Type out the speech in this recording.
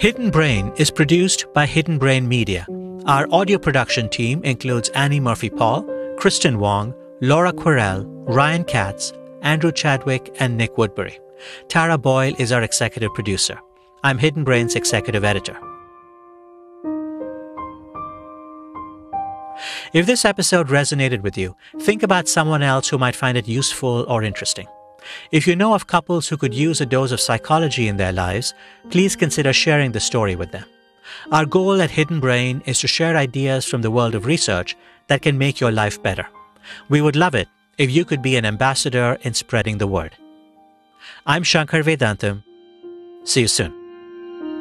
Hidden Brain is produced by Hidden Brain Media. Our audio production team includes Annie Murphy-Paul, Kristen Wong, Laura Quirrell, Ryan Katz, Andrew Chadwick, and Nick Woodbury. Tara Boyle is our executive producer. I'm Hidden Brain's executive editor. If this episode resonated with you, think about someone else who might find it useful or interesting. If you know of couples who could use a dose of psychology in their lives, please consider sharing the story with them. Our goal at Hidden Brain is to share ideas from the world of research that can make your life better. We would love it if you could be an ambassador in spreading the word. I'm Shankar Vedantam. See you soon.